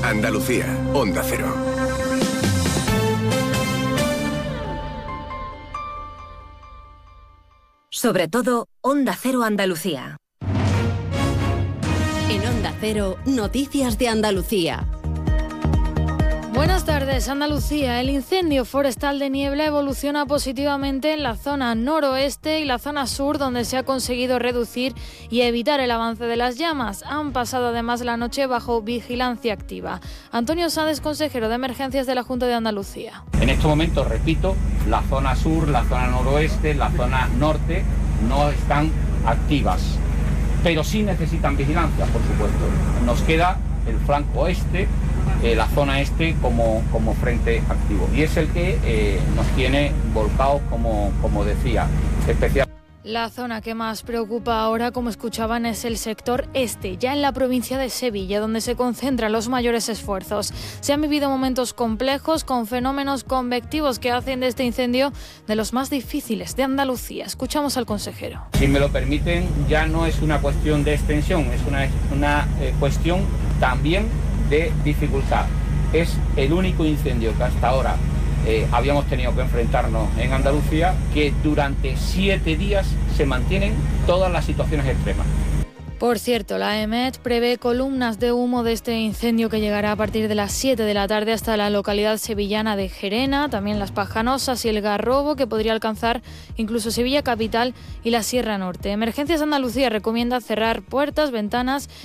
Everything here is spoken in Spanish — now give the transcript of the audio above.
Andalucía, Onda Cero. Sobre todo, Onda Cero Andalucía. En Onda Cero, Noticias de Andalucía. Buenas tardes, Andalucía. El incendio forestal de Niebla evoluciona positivamente en la zona noroeste y la zona sur, donde se ha conseguido reducir y evitar el avance de las llamas. Han pasado además la noche bajo vigilancia activa. Antonio Sáenz, consejero de Emergencias de la Junta de Andalucía. En estos momentos, repito, la zona sur, la zona noroeste, la zona norte no están activas, pero sí necesitan vigilancia, por supuesto. Nos queda el flanco oeste, la zona este como frente activo, y es el que nos tiene volcados, como decía, especial. La zona que más preocupa ahora, como escuchaban, es el sector este, ya en la provincia de Sevilla, donde se concentran los mayores esfuerzos. Se han vivido momentos complejos con fenómenos convectivos que hacen de este incendio de los más difíciles de Andalucía. Escuchamos al consejero. Si me lo permiten, ya no es una cuestión de extensión, es una cuestión también de dificultad. Es el único incendio que hasta ahora habíamos tenido que enfrentarnos en Andalucía, que durante 7 días se mantienen todas las situaciones extremas. Por cierto, la EMET prevé columnas de humo de este incendio que llegará a partir de las 7 de la tarde hasta la localidad sevillana de Gerena, también Las Pajanosas y el Garrobo, que podría alcanzar incluso Sevilla capital y la Sierra Norte. Emergencias Andalucía recomienda cerrar puertas, ventanas